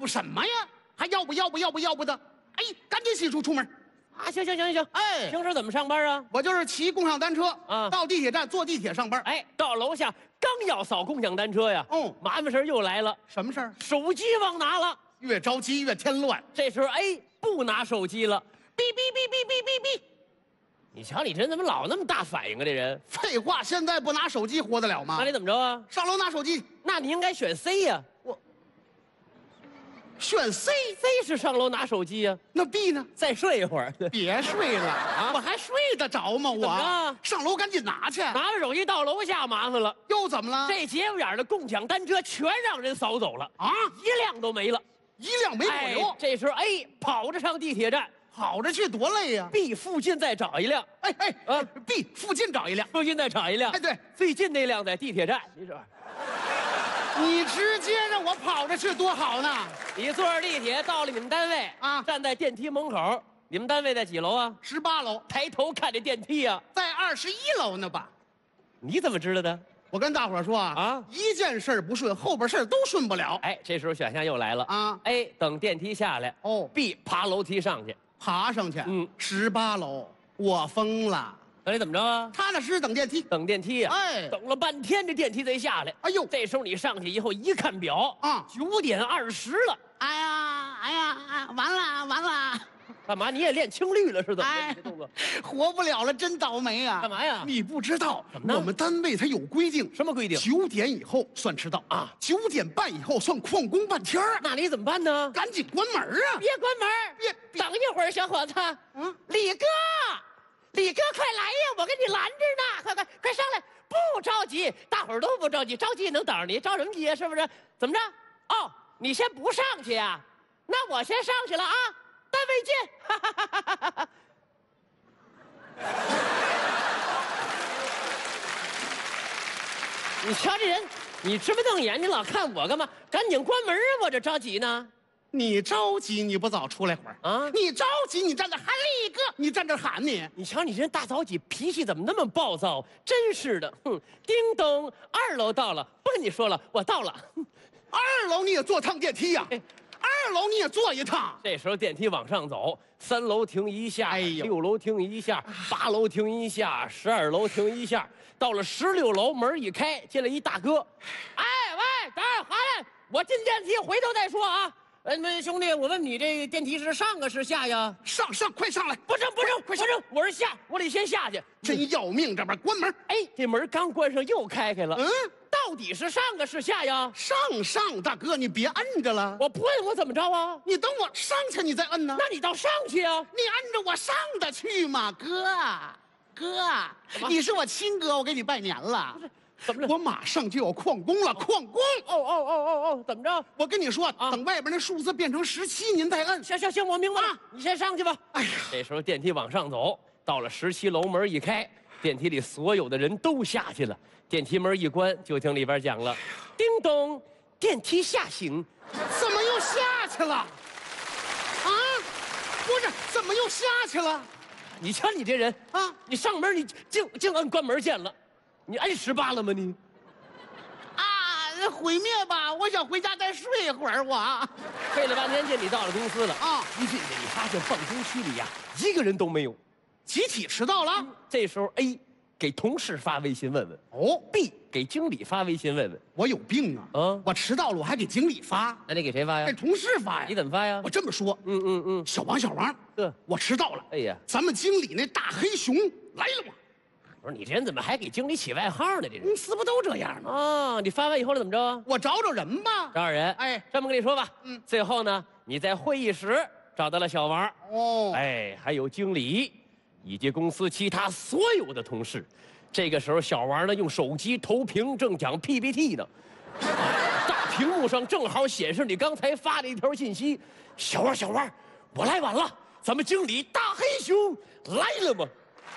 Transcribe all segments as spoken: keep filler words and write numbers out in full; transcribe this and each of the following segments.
不什么呀？还要不要不要不要不的？哎，赶紧洗漱出门。 啊，行行行行， 哎， 平时怎么上班啊？ 我就是骑共享单车啊到地铁站坐地铁上班。 哎，到楼下刚要扫共享单车呀， 哦麻烦事儿又来了， 什么事儿？ 手机忘拿了。 越着急越添乱。 这时候 A 不拿手机了， 哔哔哔哔哔哔哔。 你瞧你这人怎么老那么大反应啊？这人， 废话，现在不拿手机活得了吗那？你怎么着啊？ 上楼拿手机， 那你应该选 C 呀、 我选 C， C 是上楼拿手机呀、 那 B 呢？ 再睡一会儿。 别睡了啊！我还睡得着吗？ 怎么我着上楼赶紧拿去。 拿着手机到楼下麻烦了， 又怎么了？ 这节骨眼的共享单车全让人扫走了， 啊， 一辆都没了。 一辆没保留哎，，这时候 A 跑着上地铁站跑着去多累呀！ ，B 附近再找一辆， 哎哎啊 ，B 附近找一辆。 附近再找一辆。 哎，对， 最近那辆在地铁站，你说， 你直接让我跑着去多好呢！ 你坐着地铁到了你们单位啊站在电梯门口，你们单位在几楼啊？ 十八楼， 抬头看这电梯啊， 在二十一楼呢吧？ 你怎么知道的？ 我跟大伙儿说啊， 啊一件事儿不顺，后边事儿都顺不了。 哎，这时候选项又来了啊 ！A 等电梯下来， 哦 ，B 爬楼梯上去。 爬上去， 嗯十八楼，我疯了。 那你怎么着啊？ 踏踏实实等电梯。 等电梯呀、 哎等了半天，这电梯才下来。 哎呦这时候你上去以后一看表啊九点二十了， 哎呀，哎呀，哎，完了完了， 干嘛？你也练青绿了是怎么着？ 哎你这动作活不了了，真倒霉啊！ 干嘛呀你不知道， 怎么呢我们单位它有规定， 什么规定？ 九点以后算迟到啊九点半以后算旷工半天儿， 那你怎么办呢？ 赶紧关门啊！ 别关门， 别别等一会儿，小伙子。 嗯李哥，李哥，快来呀！我给你拦着呢，快快快上来！不着急，大伙儿都不着急，着急能等着你，着什么急呀？是不是？怎么着？哦，你先不上去呀？那我先上去了啊！单位见！哈哈哈哈哈哈！你瞧这人，你直不瞪眼，你老看我干嘛？赶紧关门啊！我这着急呢。 你着急，你不早出来会儿啊你着急，你站这喊李哥，你站这喊你。 你瞧你这人大早起脾气怎么那么暴躁？真是的，哼！叮咚，二楼到了，不跟你说了，我到了。 二楼你也坐趟电梯呀、 哎二楼你也坐一趟。 这时候电梯往上走，三楼停一下， 哎呦六楼停一下，八楼停一下，十二楼停一下，到了十六楼，门一开，进来一大哥。哎喂，等会儿，好嘞，我进电梯，回头再说啊。呃，那兄弟，我问你，这电梯是上啊是下呀？ 上上，快上来！ 不成不成，快上！我是下，我得先下去。 真要命，这边关门。 哎，这门刚关上又开开了。 嗯， 到底是上啊是下呀？ 上上，大哥，你别摁着了， 我不摁我怎么着啊？ 你等我上去，你再摁呢。 那你倒上去啊！ 你按着我上得去吗，哥？哥，你是我亲哥，我给你拜年了。 怎么了？ 我马上就要旷工了，旷工！ 哦哦哦哦哦，怎么着？ 我跟你说， 啊等外边那数字变成十七，您再摁。 行行行，我明白了， 啊你先上去吧。 哎呀， 这时候电梯往上走，到了十七楼，门一开，电梯里所有的人都下去了。电梯门一关，就听里边讲了：“叮咚，电梯下行。 怎么又下去了？啊，不是，怎么又下去了？” 你瞧你这人啊， 你上门你净净摁关门键了，你摁十八了吗你？ 啊，毁灭吧！我想回家再睡一会儿，我。 费了半天劲，你到了公司了啊一进去你发现办公区里呀、一个人都没有。 集体迟到了。 这时候 A 给同事发微信问问哦， ，B 给经理发微信问问， 我有病啊！ 啊我迟到了，我还给经理发， 那你给谁发呀给？同事发呀。 你怎么发呀我？这么说， 嗯嗯嗯， 小王，小王， 呵我迟到了。 哎呀， 咱们经理那大黑熊来了吗？ 我说你这人怎么还给经理起外号呢？这人公司不都这样吗？ 啊，你发完以后了怎么着啊？ 我找找人吧。 找找人。 哎这么跟你说吧， 嗯最后呢，你在会议室找到了小王， 哦， 哎，还有经理，以及公司其他所有的同事。这个时候，小王呢用手机投屏，正讲 P P T 呢。大屏幕上正好显示你刚才发的一条信息：小王，小王，我来晚了，咱们经理大黑熊来了吗？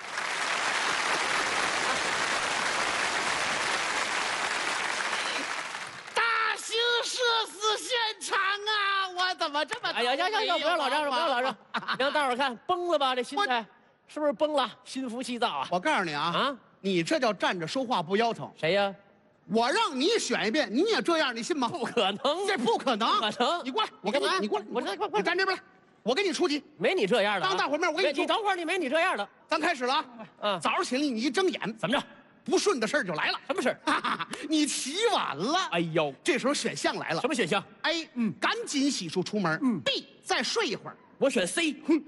大型社死现场啊！我怎么这么…… 哎呀呀呀呀！不要老嚷嚷，不要老嚷，让大伙儿看崩了吧？这心态是不是崩了？心浮气躁啊？ 我告诉你啊啊， 你这叫站着说话不腰疼。 谁呀？ 我让你选一遍，你也这样，你信吗？ 不可能， 这不可能， 不可能！ 你过来，我跟你，你过来， 我这快快， 你站这边来，我给你出题， 没你这样的、啊。 当大伙面，我给你。 你等会儿，你没你这样的。 咱开始了啊！嗯，早上起来你一睁眼， 怎么着？ 不顺的事儿就来了。 什么事儿？你起晚了。 哎呦， 这时候选项来了。 什么选项 ？A， 嗯，赶紧洗漱出门。嗯。B， 再睡一会儿。 我选 C。哼，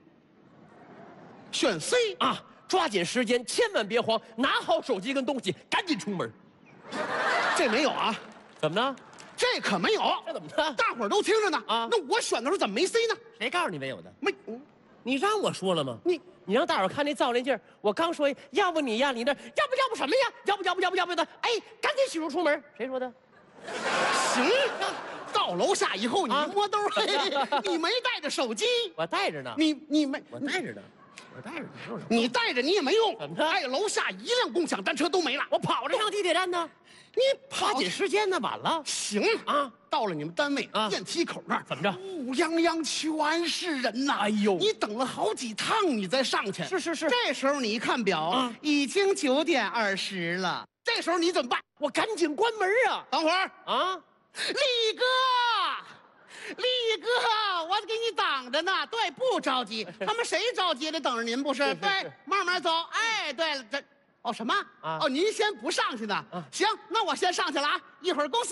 选 C 啊，抓紧时间，千万别慌，拿好手机跟东西，赶紧出门。 这没有啊？ 怎么呢？ 这可没有。 这怎么着？ 大伙儿都听着呢。啊，那我选的时候怎么没 C 呢？ 谁告诉你没有的？ 没， 你让我说了吗？ 你你让大伙儿看那造那劲儿。我刚说要不你呀，你那要不要不什么呀？要不要不要不要不的？哎，赶紧洗漱出门。谁说的？ 行。到楼下以后，你摸兜，你没带着手机。 我带着呢。 你你没？ 我带着呢。我带着你。 你带着你也没用。 怎么着？ 哎，楼下一辆共享单车都没了。 我跑着上地铁站呢。 你跑抓紧时间呢，晚了。 行啊，到了你们单位电梯口那儿， 怎么着？ 乌泱泱全是人呐！ 哎呦， 你等了好几趟，你再上去。 是是是。 这时候你一看表，已经九点二十了。这时候你怎么办？ 我赶紧关门啊！ 等会儿啊， 力哥。力哥，我给你等着呢。对，不着急，他们谁着急的等着您不是？对，慢慢走。哎，对了，这哦什么？啊、哦，您先不上去呢？啊、行，那我先上去了啊，一会儿公司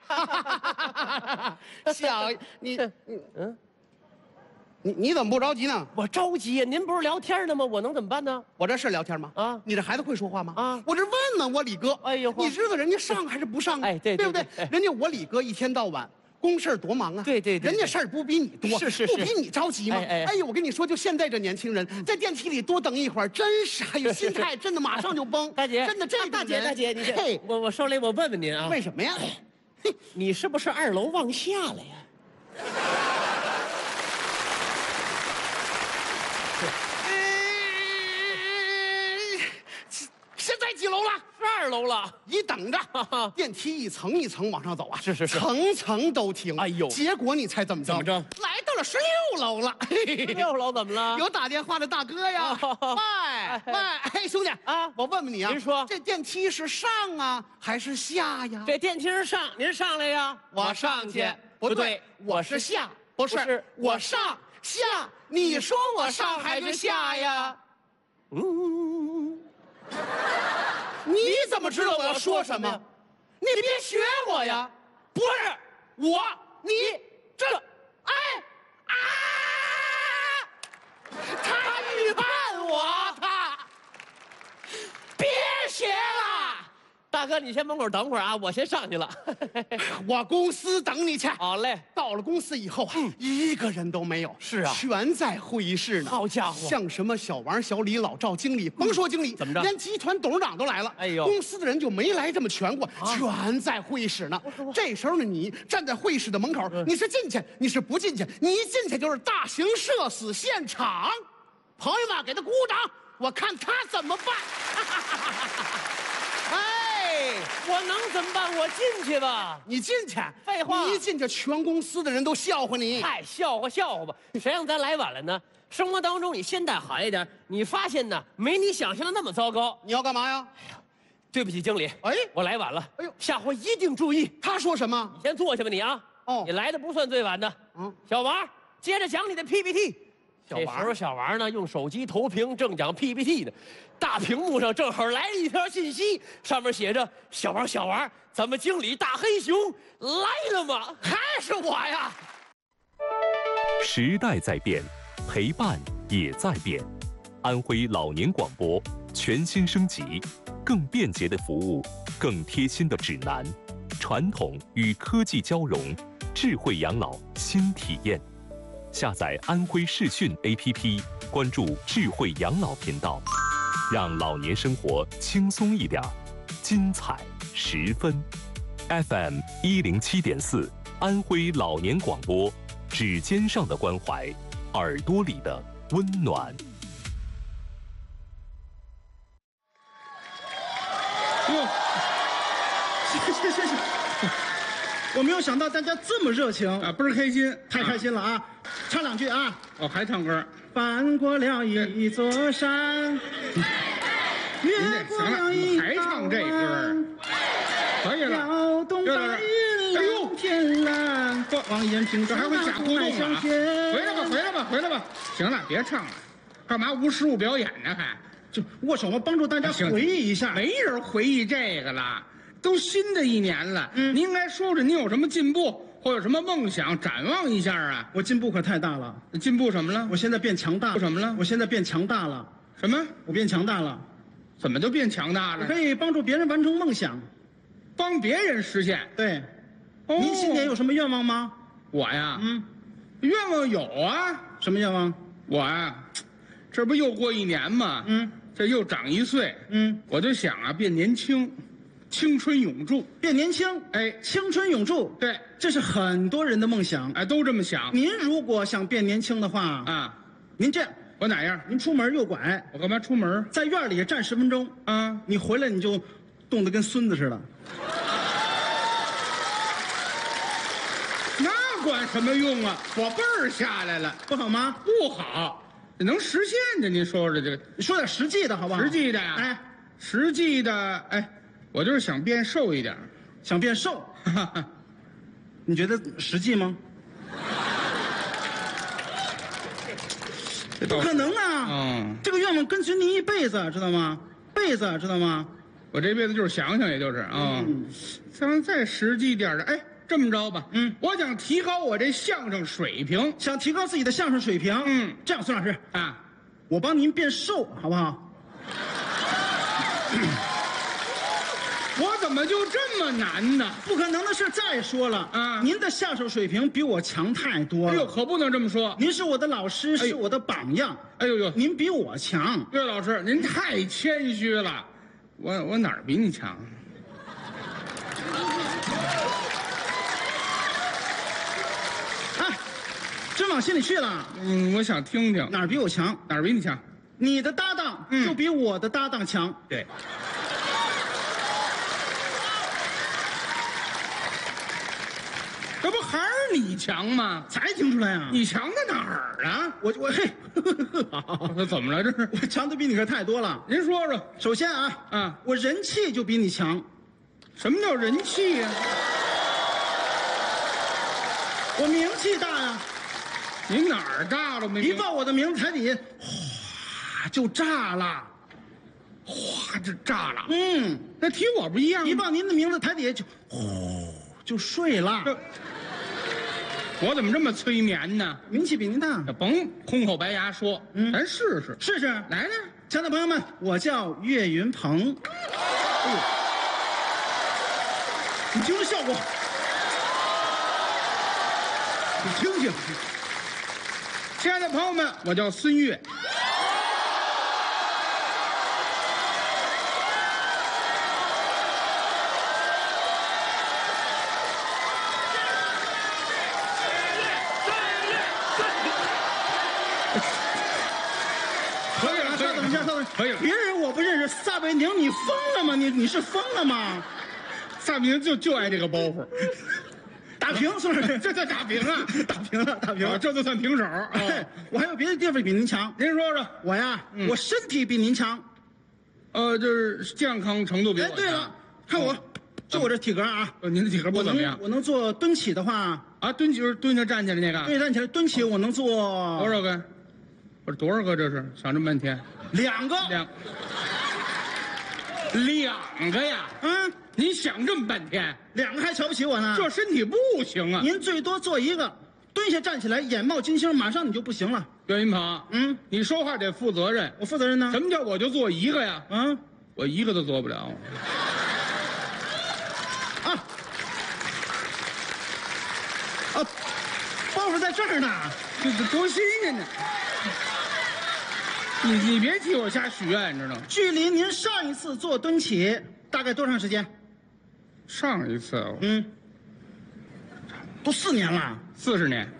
见。小，你你嗯，你你怎么不着急呢？ 我着急呀！您不是聊天呢吗？我能怎么办呢？ 我这是聊天吗？啊，你这孩子会说话吗？啊，我这问问我李哥。哎呦，你知道人家上还是不上？ 哎，对对不对？人家我李哥一天到晚。公事多忙啊！ 对对对， 人家事儿不比你多， 是是不比你着急吗？ 哎哎呦，我跟你说，就现在这年轻人，在电梯里多等一会儿，真是哎呦，心态真的马上就崩。 大姐， 真的这大姐大姐，你嘿， 我我受累，我问问您啊， 为什么呀？ 嘿，你是不是二楼忘下了呀？ 现在几楼了？ 是二楼了。 你等着，电梯一层一层往上走啊， 是是是， 层层都停。哎呦，结果你猜怎么着？ 怎么着？ 来到了十六楼了。 六楼怎么了？ 有打电话的大哥呀。喂喂，哎兄弟啊，我问问你啊， 您说这电梯是上啊还是下呀？ 这电梯是上，您上来呀。 我上去。不对，我是下。不是，我上下。你说我上还是下呀？嗯。你怎么知道我要说什么？你别学我呀！不是我，你这，哎啊！他预判我，他别学了。 大哥，你先门口等会儿啊，我先上去了。 我公司等你去。 好嘞。 到了公司以后啊，一个人都没有。 是啊， 全在会议室呢。 好家伙， 像什么小王、小李、老赵经理，甭说经理， 怎么着， 连集团董事长都来了。哎呦，公司的人就没来这么全过，全在会议室呢。这时候呢，你站在会议室的门口，你是进去，你是不进去？你一进去就是大型社死现场。朋友们，给他鼓掌，我看他怎么办。 哎，我能怎么办？我进去吧。 你进去？ 废话， 你一进去，全公司的人都笑话你。 嗨，笑话笑话吧，谁让咱来晚了呢？生活当中你现在好一点，你发现呢，没你想象的那么糟糕。 你要干嘛呀？ 哎呀，对不起，经理。哎，我来晚了。哎呦，下回一定注意。 他说什么？ 你先坐下吧，你啊。哦，你来的不算最晚的。嗯，小王，接着讲你的 P P T。这时候小王呢，用手机投屏正讲 P P T 呢，大屏幕上正好来了一条信息，上面写着：“小王，小王，咱们经理大黑熊来了吗？” 还是我呀！ 时代在变，陪伴也在变。安徽老年广播全新升级，更便捷的服务，更贴心的指南，传统与科技交融，智慧养老新体验。下载安徽视讯 A P P， 关注智慧养老频道，让老年生活轻松一点，精彩十分。F M 一零七点四，安徽老年广播，指尖上的关怀，耳朵里的温暖。 哟，谢谢谢谢。我没有想到大家这么热情啊，倍儿开心， 太开心了啊！唱两句啊！ 哦，还唱歌。 翻过了一座山，越过了一还唱这歌， 摇动白云蓝天蓝，望眼平这还会假互动啊！回来吧，回来吧，回来吧！行了，别唱了，干嘛无实物表演呢？还就握手嘛，帮助大家回忆一下。 没人回忆这个了，都新的一年了，嗯，您应该说说您有什么进步，或有什么梦想，展望一下啊！ 我进步可太大了， 进步什么了？ 我现在变强大了。 什么了？ 我现在变强大了。 什么？ 我变强大了。 怎么就变强大了？ 我可以帮助别人完成梦想， 帮别人实现。 对。 哦， 您新年有什么愿望吗？ 我呀， 嗯， 愿望有啊。 什么愿望？ 我呀，这不又过一年吗？ 嗯， 这又长一岁。 嗯， 我就想啊，变年轻，青春永驻。 变年轻， 哎， 青春永驻。 对， 这是很多人的梦想。 哎，都这么想。 您如果想变年轻的话啊， 您这样， 我哪样？ 您出门右拐， 我干嘛出门？ 在院里站十分钟啊， 你回来你就冻得跟孙子似的。 那管什么用啊？我辈儿下来了， 不好吗？ 不好，能实现的。您说说这个， 你说点实际的好不好？ 实际的呀， 哎， 实际的，哎，我就是想变瘦一点， 想变瘦。你觉得实际吗？不可能啊！ 嗯， 这个愿望跟随您一辈子，知道吗？辈子，知道吗？ 我这辈子就是想想，也就是啊，想再实际点的，哎。这么着吧，嗯，我想提高我这相声水平， 想提高自己的相声水平， 嗯， 这样，孙老师啊， 我帮您变瘦，好不好？ 我怎么就这么难呢？ 不可能的事，再说了啊，您的相声水平比我强太多了。 哎呦，可不能这么说， 您是我的老师，是我的榜样。 哎呦呦， 您比我强。 岳老师，您太谦虚了，我我哪儿比你强？ 真往心里去了。 嗯，我想听听哪儿比我强， 哪儿比你强。 你的搭档就比我的搭档强。 对。这不还是你强吗？ 才听出来啊！ 你强在哪儿啊？ 我我嘿， 这怎么了？这是我强的比你可太多了。 您说说。 首先啊， 啊， 我人气就比你强。 什么叫人气呀？ 我名气大呀。 你哪儿炸了没？ 一报我的名字，台底下哗就炸了， 哗就炸了。 嗯， 那提我不一样。 一报您的名字，台底下就呼就睡了。 我怎么这么催眠呢？ 名气比您大， 甭空口白牙说，嗯，咱试试， 试试。 来来， 亲爱的朋友们，我叫岳云鹏。哎呦，你听着效果，你听听。 亲爱的朋友们，我叫孙越。 可以了，稍等一下，稍等。 可以了。 别人我不认识，撒贝宁，你疯了吗？你你是疯了吗？ 撒贝宁就就爱这个包袱。 打平，孙老师， 这叫打平啊！ 打平了，打平了， 这就算平手。 哎，我还有别的地方比您强。 您说说。 我呀，我身体比您强。 呃，就是健康程度比我强。 哎，对了，看我，就我这体格啊。 呃，您的体格不怎么样。 我能做蹲起的话啊，蹲起就是蹲下站起来那个。 对，站起来蹲起我能做多少个？我说多少个？这是想这么半天。 两个。 两。两个呀？ 嗯。 您想这么半天， 两个还瞧不起我呢？ 这身体不行啊！ 您最多做一个，蹲下站起来，眼冒金星，马上你就不行了。 岳云鹏，嗯，你说话得负责任。 我负责任呢。 什么叫我就做一个呀？ 嗯， 我一个都做不了。 啊啊，包袱在这儿呢， 这这多新鲜呢！你你别替我瞎许愿，你知道吗？ 距离您上一次做蹲起大概多长时间？ 上一次， 嗯，都四年了， 四十年，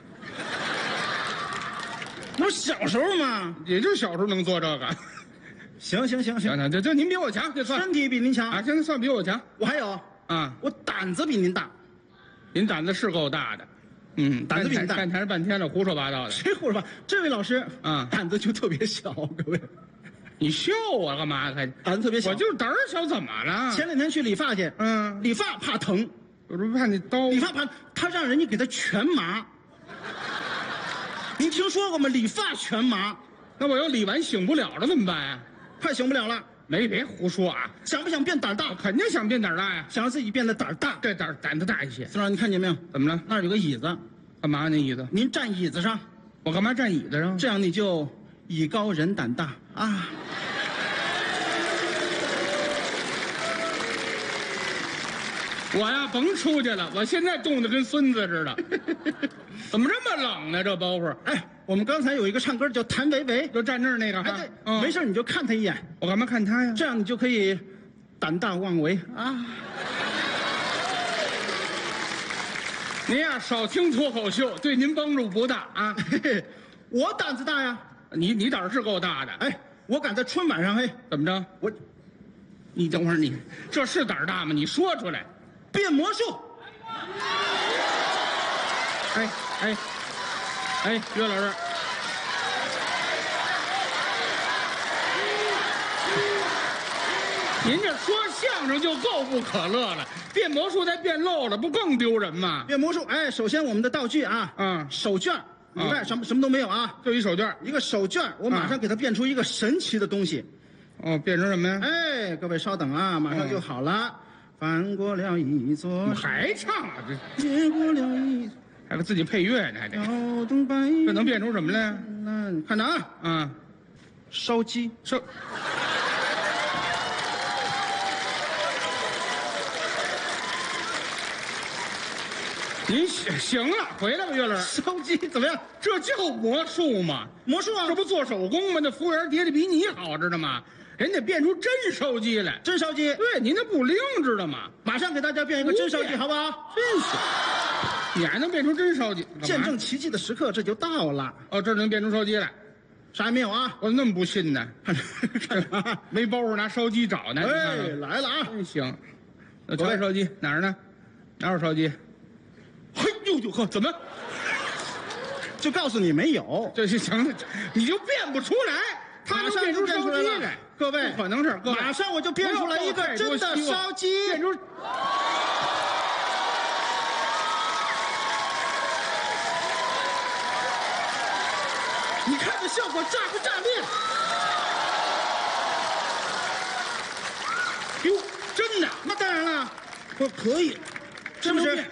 那不是小时候吗？ 也就小时候能做这个。 行行行行， 行，这这您比我强，这算身体比您强啊，现在算比我强。 我还有啊， 我胆子比您大， 您胆子是够大的，嗯， 胆子比您大， 站台上半天了，胡说八道的。 谁胡说八道？这位老师啊， 胆子就特别小，各位。 你笑我干嘛？还胆子特别小， 我就是胆儿小，怎么了？ 前两天去理发去，嗯，理发怕疼， 我这不怕你刀？ 理发盘，他让人家给他全麻。您听说过吗？理发全麻， 那我要理完醒不了了怎么办呀？ 快醒不了了。 没别胡说啊！ 想不想变胆大？ 肯定想变胆大呀， 想让自己变得胆儿大。 这胆胆子大一些。 孙老，你看见没有？ 怎么了？ 那儿有个椅子， 干嘛那椅子？ 您站椅子上， 我干嘛站椅子上？ 这样你就艺高人胆大啊。 我呀，甭出去了，我现在冻得跟孙子似的。怎么这么冷呢？这包袱。 哎，我们刚才有一个唱歌叫谭维维， 就站那儿那个哈。 哎对， 嗯没事你就看他一眼， 我干嘛看他呀？ 这样你就可以胆大妄为啊。 您呀，少听脱口秀，对您帮助不大啊。 嘿嘿，我胆子大呀。 你你胆儿是够大的。 哎，我敢在春晚上，嘿， 怎么着？ 我你等会儿，你这是胆儿大吗？你说出来。 变魔术。 哎哎哎，岳老师，您这说相声就够不可乐了，变魔术再变漏了，不更丢人吗？ 变魔术，哎，首先我们的道具啊， 嗯手绢以外什么什么都没有啊， 就一手绢。 一个手绢，我马上给它变出一个神奇的东西。 哦，变成什么呀？ 哎，各位稍等啊，马上就好了。翻过了一座怎么还唱啊？这越过了一还给自己配乐呢，还得。 条东白这能变出什么来？ 那看着啊， 啊， 烧鸡。 烧。您行行了，回来吧，岳老师。 烧鸡怎么样？ 这叫魔术吗？ 魔术啊， 这不做手工吗？那服务员叠的比你好，知道吗？人家变出真烧鸡来， 真烧鸡。 对，您那不灵，知道吗？ 马上给大家变一个真烧鸡，好不好？ 真是，你还能变出真烧鸡？ 见证奇迹的时刻这就到了。 哦，这能变出烧鸡来， 啥也没有啊？ 我怎么那么不信呢？没包袱拿烧鸡找呢。 哎，来了啊！ 真行，那瞧瞧烧鸡哪儿呢？哪有烧鸡？ 嘿呦呦呵，怎么？就告诉你没有， 这是行了，你就变不出来，他马上能变出就变出来烧鸡了。各位， 不可能是，各位， 马上我就变出来一个真的烧鸡。 变出。 你看这效果炸不炸裂？ 哟，真的？ 那当然了，我可以，是不是？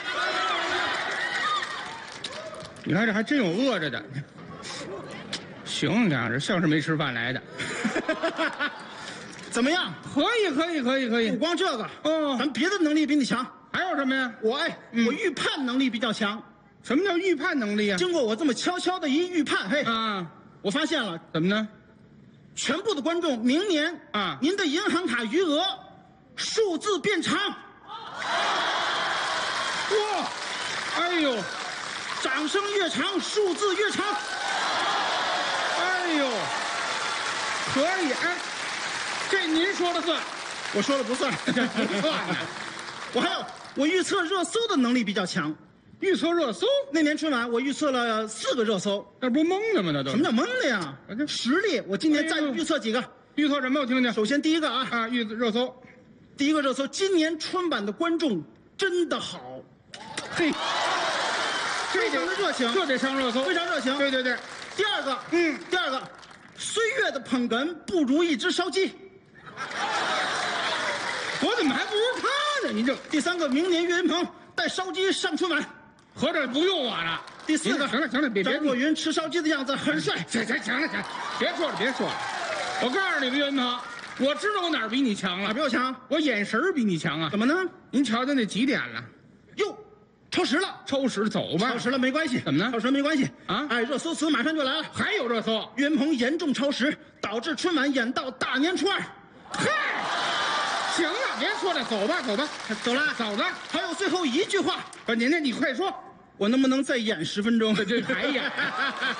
你看这还真有饿着的。行，你看这像是没吃饭来的。 怎么样？ 可以，可以，可以，可以。 不光这个， 哦咱别的能力比你强。 还有什么呀？ 我哎，我预判能力比较强。 什么叫预判能力啊？ 经过我这么悄悄的一预判，嘿， 啊， 我发现了， 怎么呢？ 全部的观众明年啊您的银行卡余额数字变长。 哇，哎呦， 掌声越长，数字越长。 哎呦，可以哎，这您说了算， 我说了不算， 这不算呢。 我还有，我预测热搜的能力比较强。 预测热搜， 那年春晚我预测了四个热搜。 那不蒙的吗？那都什么叫蒙的呀？实力，我今年再预测几个。 预测什么？我听听。 首先第一个啊啊，预热搜， 第一个热搜，今年春晚的观众真的好， 嘿， 非常的热情， 这得上热搜， 非常热情。 对对对， 第二个， 嗯， 第二个，岁月的捧哏不如一只烧鸡。 我怎么还不如他呢？你这第三个，明年岳云鹏带烧鸡上春晚。 合着不用我了。 第四个， 行了行了，别别张若昀吃烧鸡的样子很帅。 行行行了行了，别说了别说了。我告诉你们，岳云鹏，我知道我哪儿比你强了， 哪比我强？ 我眼神儿比你强啊。 怎么呢？ 您瞧瞧那几点了？ 哟，超时了。 超时走吧。 超时了没关系。 怎么呢超时没关系啊哎，热搜词马上就来了。 还有热搜， 岳云鹏严重超时，导致春晚演到大年初二。 嗨，行了，别说了，走吧走吧， 走了， 走了。 还有最后一句话， 不是您那你快说， 我能不能再演十分钟？ 这这还演。